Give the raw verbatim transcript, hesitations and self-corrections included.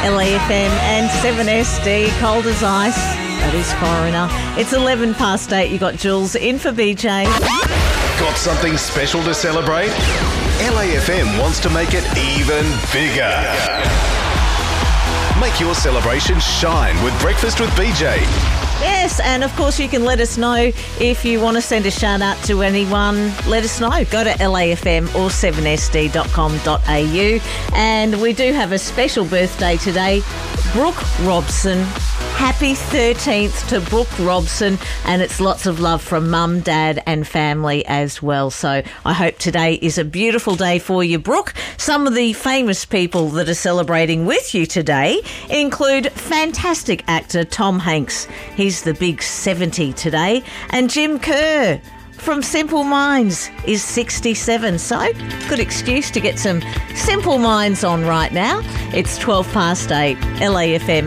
L A F M and seven S D, cold as ice. That is Foreigner. It's eleven past eight. You got Jules in for B J. Got something special to celebrate? L A F M wants to make it even bigger. Make your celebration shine with Breakfast with B J. Yes, and of course you can let us know if you want to send a shout out to anyone. Let us know. Go to L A F M or seven S D dot com dot a u. And we do have a special birthday today. Brooke Robson. Happy thirteenth to Brooke Robson, and it's lots of love from Mum, Dad and family as well. So I hope today is a beautiful day for you, Brooke. Some of the famous people that are celebrating with you today include fantastic actor Tom Hanks. He's the big seventy today. And Jim Kerr from Simple Minds is sixty-seven. So good excuse to get some Simple Minds on right now. It's twelve past eight, L A F M.